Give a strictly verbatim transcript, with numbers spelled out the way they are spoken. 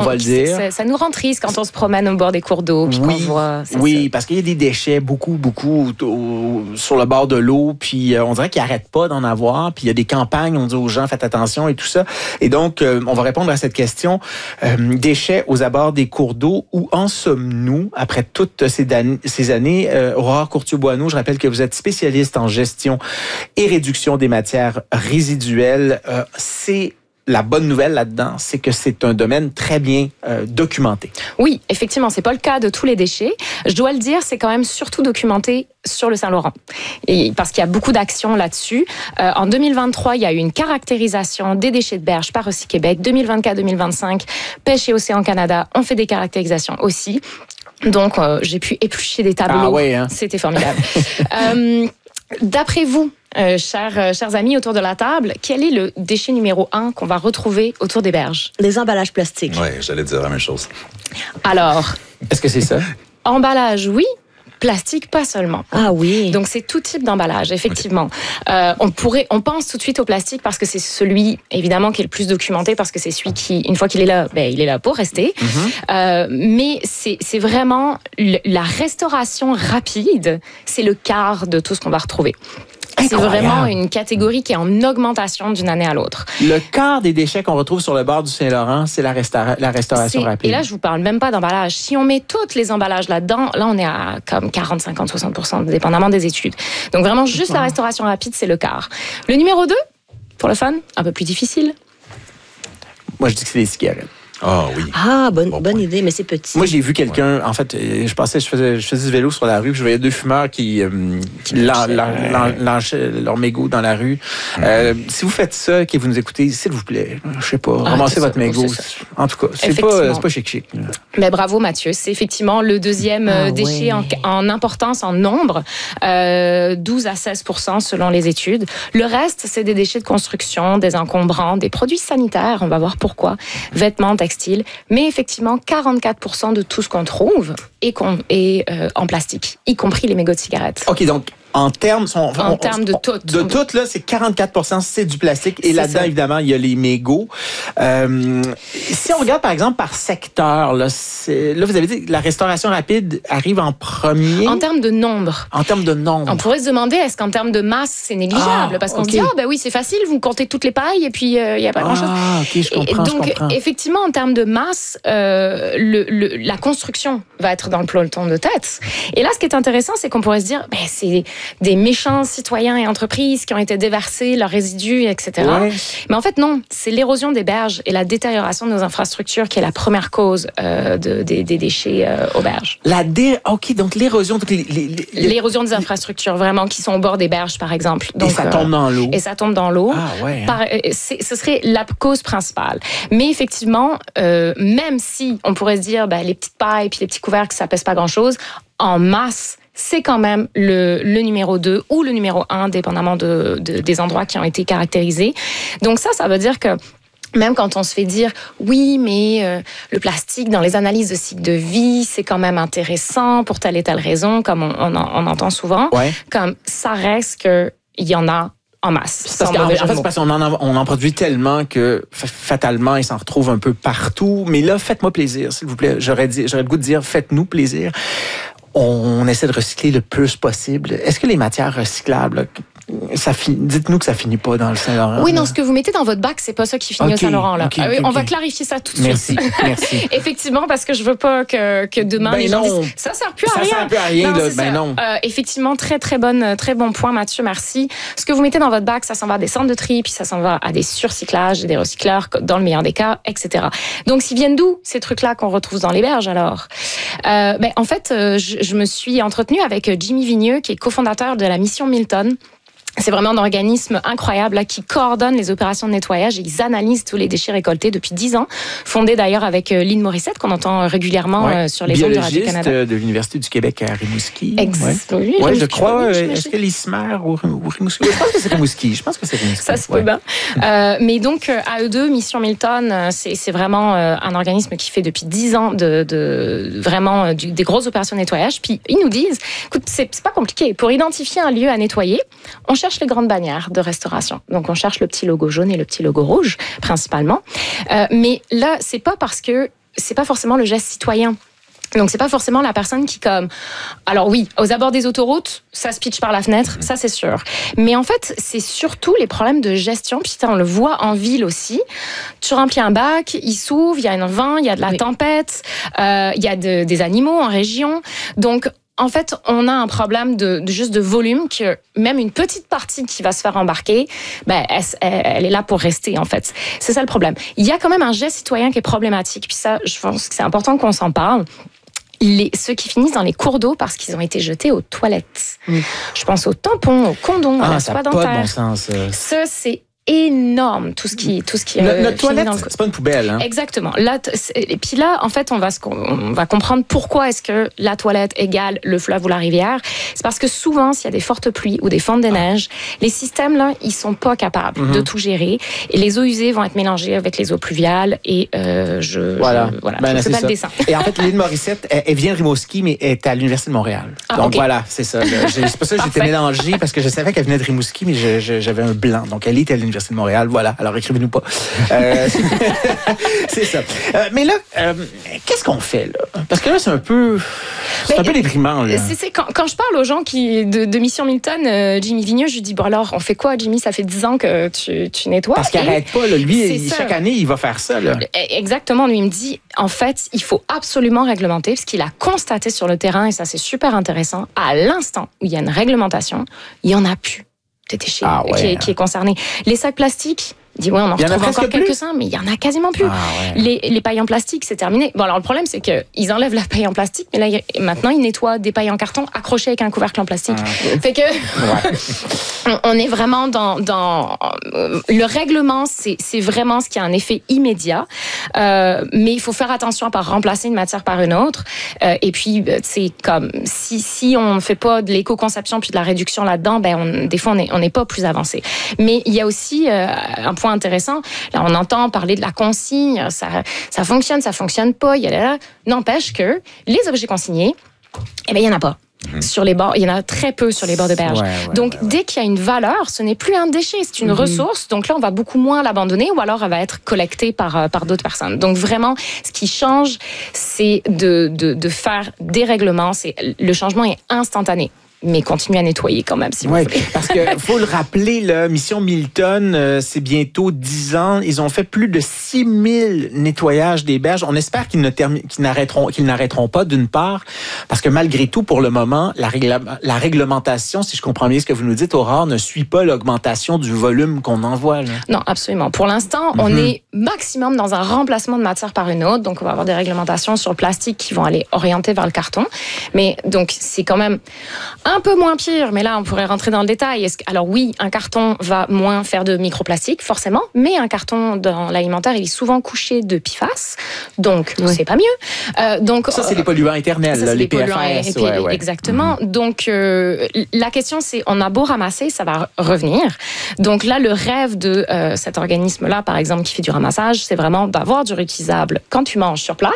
va le dire. Ça, ça nous rend triste quand on se promène au bord des cours d'eau puis oui, qu'on voit. Oui, ça. parce qu'il y a des déchets, beaucoup, beaucoup au, au, sur le bord de l'eau, puis euh, on dirait qu'ils n'arrêtent pas d'en avoir, puis il y a des campagnes, on dit aux gens, faites attention et tout ça. Et donc, euh, on va répondre à cette question. Euh, déchets aux abords des cours d'eau, où en sommes-nous après toutes ces, dan- ces années? Euh, Aurore Courtieu-Boineau, je rappelle que vous êtes spécialiste en gestion et réduction des matières résiduelles. Euh, c'est La bonne nouvelle là-dedans, c'est que c'est un domaine très bien euh, documenté. Oui, effectivement, c'est pas le cas de tous les déchets. Je dois le dire, c'est quand même surtout documenté sur le Saint-Laurent. Et parce qu'il y a beaucoup d'actions là-dessus. Euh, en deux mille vingt-trois, il y a eu une caractérisation des déchets de berge par Aussi Québec. deux mille vingt-quatre deux mille vingt-cinq, Pêche et Océan Canada ont fait des caractérisations aussi. Donc, euh, j'ai pu éplucher des tableaux. Ah ouais, hein? C'était formidable. euh, D'après vous, euh, chers, euh, chers amis autour de la table, quel est le déchet numéro un qu'on va retrouver autour des berges? Les emballages plastiques. Oui, j'allais dire la même chose. Alors, est-ce que c'est ça? Emballage, oui. Plastique, pas seulement. Ah oui. Donc, c'est tout type d'emballage, effectivement. Euh, on pourrait, on pense tout de suite au plastique parce que c'est celui, évidemment, qui est le plus documenté parce que c'est celui qui, une fois qu'il est là, ben, il est là pour rester. Mm-hmm. Euh, mais c'est, c'est vraiment le, la restauration rapide, c'est le quart de tout ce qu'on va retrouver. C'est vraiment une catégorie qui est en augmentation d'une année à l'autre. Le quart des déchets qu'on retrouve sur le bord du Saint-Laurent, c'est la, restaura- la restauration c'est, rapide. Et là, je vous parle même pas d'emballage. Si on met tous les emballages là-dedans, là, on est à comme quarante, cinquante, soixante pour cent, dépendamment des études. Donc vraiment, juste la restauration rapide, c'est le quart. Le numéro deux, pour le fun, un peu plus difficile. Moi, je dis que c'est les cigarettes. Ah oui. Ah, bonne, Bon bonne point. idée, mais c'est petit. Moi, j'ai vu quelqu'un, en fait, je passais, je faisais, je faisais du vélo sur la rue, puis je voyais deux fumeurs qui, euh, qui lan- lan- lan- lançaient leur mégot dans la rue. Mm-hmm. Euh, si vous faites ça, que vous nous écoutez, s'il vous plaît, je sais pas, Ah, ramassez c'est votre ça, mégot. c'est ça. En tout cas, c'est pas, c'est pas chic-chic. Mais bravo Mathieu, c'est effectivement le deuxième Ah, déchet ouais. en, en importance, en nombre, euh, douze à seize pour cent selon les études. Le reste, c'est des déchets de construction, des encombrants, des produits sanitaires, on va voir pourquoi, vêtements, textiles, mais effectivement, quarante-quatre pour cent de tout ce qu'on trouve est, qu'on, est euh, en plastique, y compris les mégots de cigarettes. OK, donc, en termes, on, En on, termes de tout. De tout, là, c'est quarante-quatre pour cent, c'est du plastique. Et C'est là-dedans, ça. évidemment, il y a les mégots. Euh, si on regarde, par exemple, par secteur, là, c'est, là, vous avez dit que la restauration rapide arrive en premier. En termes de nombre. En termes de nombre. On pourrait se demander, est-ce qu'en termes de masse, c'est négligeable? Ah, Parce qu'on okay. se dit, ah ben oui, c'est facile, vous comptez toutes les pailles et puis il euh, n'y a pas grand-chose. Ah, OK, je comprends, Et donc, je comprends. effectivement, en termes de masse, euh, le, le, la construction va être dans le peloton de tête. Et là, ce qui est intéressant, c'est qu'on pourrait se dire, ben, c'est des méchants citoyens et entreprises qui ont été déversés, leurs résidus, et cetera. Ouais. Mais en fait, non, c'est l'érosion des berges et la détérioration de nos infrastructures qui est la première cause euh, de, des, des déchets euh, aux berges. La dé... OK, donc l'érosion... Donc les, les, les... L'érosion des infrastructures, vraiment, qui sont au bord des berges, par exemple. Donc, et ça tombe dans l'eau. Et ça tombe dans l'eau. Ah, ouais. Hein. Par, c'est, ce serait la cause principale. Mais effectivement, euh, même si on pourrait se dire, ben, les petites pailles puis les petits couvercles, ça pèse pas grand-chose, en masse, c'est quand même le, le numéro deux ou le numéro un, dépendamment de, de, des endroits qui ont été caractérisés. Donc ça, ça veut dire que même quand on se fait dire, oui, mais euh, le plastique, dans les analyses de cycle de vie, c'est quand même intéressant pour telle et telle raison, comme on, on, on entend souvent, Ouais. comme ça reste qu'il y en a en masse. C'est parce qu'en en fait, c'est parce qu'on en, on en produit tellement que f- fatalement, il s'en retrouve un peu partout. Mais là, faites-moi plaisir, s'il vous plaît. J'aurais, dit, j'aurais le goût de dire, faites-nous plaisir. On, on essaie de recycler le plus possible. Est-ce que les matières recyclables, là, ça fin... dites-nous que ça finit pas dans le Saint-Laurent? Oui, non, là. ce que vous mettez dans votre bac, c'est pas ça qui finit okay, au Saint-Laurent. Là. okay, Ah oui, okay, on va okay. clarifier ça tout de Merci, suite. merci. Effectivement, parce que je veux pas que, que demain Ben les gens non. disent ça sert plus à Ça rien. sert plus à rien, non, là. c'est Ben ça. non. Euh, effectivement, très très bonne, très bon point, Mathieu. Merci. Ce que vous mettez dans votre bac, ça s'en va à des centres de tri, puis ça s'en va à des surcyclages, des recycleurs, dans le meilleur des cas, et cetera. Donc, s'ils viennent d'où ces trucs-là qu'on retrouve dans les berges alors? Euh, ben en fait, euh, je, je me suis entretenue avec Jimmy Vigneux, qui est cofondateur de la mission Milton. C'est vraiment un organisme incroyable là, qui coordonne les opérations de nettoyage et ils analysent tous les déchets récoltés depuis dix ans. Fondé d'ailleurs avec euh, Lynn Morissette, qu'on entend régulièrement Ouais. euh, sur les ondes de Radio-Canada. Biologiste de l'Université du Québec à Rimouski. Exact. Ouais. Oui, Ouais, je- je crois. oui, euh, j'imagine. Est-ce que l'Ismer ou, ou Rimouski? Je pense que c'est Rimouski. Je pense que c'est Rimouski. Ça se Ouais. peut bien. Euh, mais donc, euh, A E deux, Mission Milton, euh, c'est, c'est vraiment euh, un organisme qui fait depuis dix ans de, de vraiment euh, du, des grosses opérations de nettoyage. Puis, ils nous disent, écoute, c'est, c'est pas compliqué. Pour identifier un lieu à nettoyer, on cherche les grandes bannières de restauration. Donc, on cherche le petit logo jaune et le petit logo rouge, principalement. Euh, mais là, c'est pas parce que c'est pas forcément le geste citoyen. Donc c'est pas forcément la personne qui comme alors oui aux abords des autoroutes ça se pitche par la fenêtre ça c'est sûr mais en fait c'est surtout les problèmes de gestion puis on le voit en ville aussi tu remplis un bac il s'ouvre il y a un vent il y a de la oui. tempête euh, il y a de, des animaux en région donc en fait, on a un problème de, de juste de volume que même une petite partie qui va se faire embarquer, ben, elle, elle est là pour rester, en fait. C'est ça le problème. Il y a quand même un geste citoyen qui est problématique. Puis ça, je pense que c'est important qu'on s'en parle. Les, ceux qui finissent dans les cours d'eau parce qu'ils ont été jetés aux toilettes. Mmh. Je pense aux tampons, aux condoms, ah, à la soie dentaire. Pas de bon sens. Euh... Ça, c'est énorme tout ce qui tout ce qui notre, euh, notre toilette c'est pas une poubelle hein? Exactement là et puis là en fait on va on va comprendre pourquoi est-ce que la toilette égale le fleuve ou la rivière c'est parce que souvent s'il y a des fortes pluies ou des fentes de neige ah. les systèmes là ils sont pas capables mm-hmm. de tout gérer et les eaux usées vont être mélangées avec les eaux pluviales et euh, je voilà je, voilà ben, je fais pas le dessin et en fait Lynn Morissette elle, elle vient de Rimouski mais elle est à l'Université de Montréal ah, donc okay. voilà c'est ça là. C'est pour ça que j'étais mélangée parce que je savais qu'elle venait de Rimouski mais je, je, j'avais un blanc donc elle était à l'Université de Montréal voilà. Alors, écrivez-nous pas. Euh, c'est ça. Euh, mais là, euh, qu'est-ce qu'on fait, là? Parce que là, c'est un peu... C'est mais, un peu déprimant, là. C'est, c'est, quand, quand je parle aux gens qui, de, de Mission Milton, euh, Jimmy Vigneux, je lui dis, bon alors, on fait quoi, Jimmy? Ça fait dix ans que tu, tu nettoies. Parce qu'il n'arrête pas, là. Lui, il, chaque année, il va faire ça, là. Exactement. Lui, il me dit, en fait, il faut absolument réglementer, parce qu'il a constaté sur le terrain, et ça, c'est super intéressant, à l'instant où il y a une réglementation, il n'y en a plus. Déchets ah ouais. qui, est, qui est concerné. Les sacs plastiques, il dit ouais, on en retrouve en encore quelques-uns, mais il y en a quasiment plus. Ah ouais. Les, les pailles en plastique, c'est terminé. Bon, alors le problème, c'est qu'ils enlèvent la paille en plastique, mais là, ils, maintenant, ils nettoient des pailles en carton accrochées avec un couvercle en plastique. Ah. Fait que ouais. on est vraiment dans, dans le règlement, c'est, c'est vraiment ce qui a un effet immédiat. Euh, mais il faut faire attention à ne pas remplacer une matière par une autre. Euh, et puis, c'est comme si si on ne fait pas de l'éco-conception puis de la réduction là-dedans, ben on, des fois, on n'est on n'est pas plus avancé. Mais il y a aussi euh, un point intéressant. Là, on entend parler de la consigne. Ça, ça fonctionne, ça fonctionne pas. Il y a là, n'empêche que les objets consignés, eh ben, il y en a pas. Mmh. Sur les bords, il y en a très peu sur les bords de berge. Ouais, ouais, donc, ouais, ouais. dès qu'il y a une valeur, ce n'est plus un déchet, c'est une mmh. ressource. Donc là, on va beaucoup moins l'abandonner ou alors elle va être collectée par, par d'autres personnes. Donc vraiment, ce qui change, c'est de, de, de faire des règlements. C'est, le changement est instantané. Mais continuez à nettoyer quand même, si vous ouais, voulez. Parce que faut le rappeler, là, Mission Milton, euh, c'est bientôt dix ans. Ils ont fait plus de six mille nettoyages des berges. On espère qu'ils, ne termi- qu'ils, n'arrêteront, qu'ils n'arrêteront pas, d'une part, parce que malgré tout, pour le moment, la, régla- la réglementation, si je comprends bien ce que vous nous dites, Aurore, ne suit pas l'augmentation du volume qu'on envoie. Là. Non, absolument. Pour l'instant, mm-hmm. on est maximum dans un remplacement de matière par une autre. Donc, on va avoir des réglementations sur le plastique qui vont aller orienter vers le carton. Mais donc, c'est quand même un peu moins pire, mais là, on pourrait rentrer dans le détail. Est-ce que, alors oui, un carton va moins faire de microplastique, forcément, mais un carton dans l'alimentaire, il est souvent couché de P F A S, donc oui. c'est pas mieux. Euh, donc, ça, c'est les polluants éternels, ça, là, les P F A S. Ouais, ouais. Exactement. Mm-hmm. Donc, euh, la question, c'est, on a beau ramasser, ça va revenir. Donc là, le rêve de euh, cet organisme-là, par exemple, qui fait du ramassage, c'est vraiment d'avoir du réutilisable quand tu manges sur place,